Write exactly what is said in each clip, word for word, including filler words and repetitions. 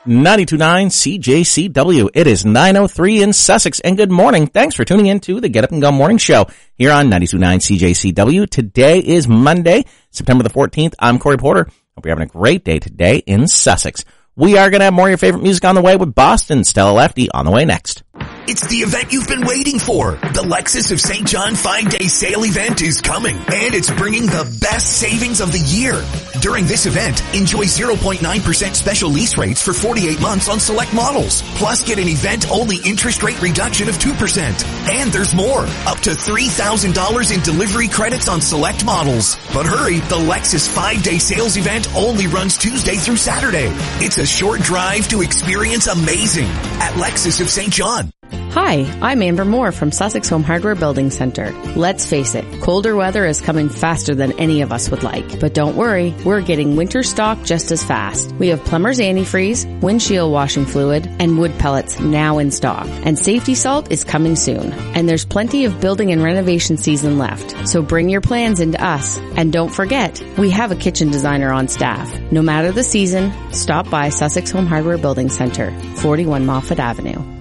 ninety-two point nine C J C W. It is nine oh three in Sussex, and good morning. Thanks for tuning in to the Get Up and Go Morning Show here on ninety-two point nine C J C W. Today is Monday, September the fourteenth. I'm Corey Porter. Hope you're having a great day today in Sussex. We are going to have more of your favorite music on the way with Boston. Stella Lefty on the way next. It's the event you've been waiting for. The Lexus of Saint John five-day sale event is coming, and it's bringing the best savings of the year. During this event, enjoy zero point nine percent special lease rates for forty-eight months on select models. Plus, get an event-only interest rate reduction of two percent. And there's more. Up to three thousand dollars in delivery credits on select models. But hurry, the Lexus five-day sales event only runs Tuesday through Saturday. It's a short drive to experience amazing at Lexus of Saint John. Hi, I'm Amber Moore from Sussex Home Hardware Building Center. Let's face it, colder weather is coming faster than any of us would like. But don't worry, we're getting winter stock just as fast. We have Plumber's Antifreeze, windshield washing fluid, and wood pellets now in stock. And safety salt is coming soon. And there's plenty of building and renovation season left. So bring your plans into us. And don't forget, we have a kitchen designer on staff. No matter the season, stop by Sussex Home Hardware Building Center, forty-one Moffat Avenue.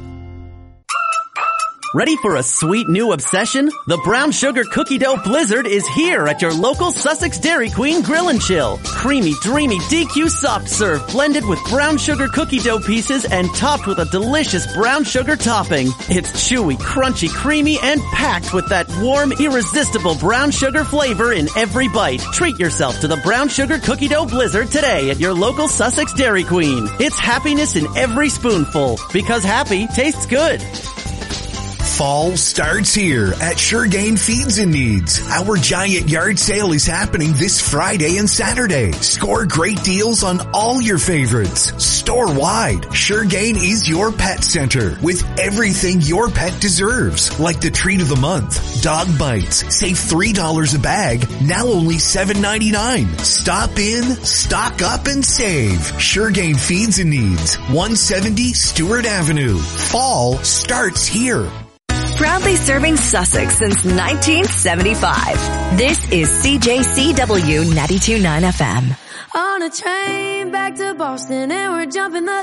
Ready for a sweet new obsession? The Brown Sugar Cookie Dough Blizzard is here at your local Sussex Dairy Queen Grill and Chill. Creamy, dreamy D Q soft serve blended with brown sugar cookie dough pieces and topped with a delicious brown sugar topping. It's chewy, crunchy, creamy, and packed with that warm, irresistible brown sugar flavor in every bite. Treat yourself to the Brown Sugar Cookie Dough Blizzard today at your local Sussex Dairy Queen. It's happiness in every spoonful, because happy tastes good. Fall starts here at Shergain Feeds and Needs. Our giant yard sale is happening this Friday and Saturday. Score great deals on all your favorites. Store-wide, Shergain is your pet center with everything your pet deserves. Like the treat of the month, Dog Bites. Save three dollars a bag, now only seven ninety-nine. Stop in, stock up, and save. Shergain Feeds and Needs, one seventy Stewart Avenue. Fall starts here. Proudly serving Sussex since nineteen seventy-five. This is C J C W ninety-two point nine F M. On a train back to Boston and we're jumping the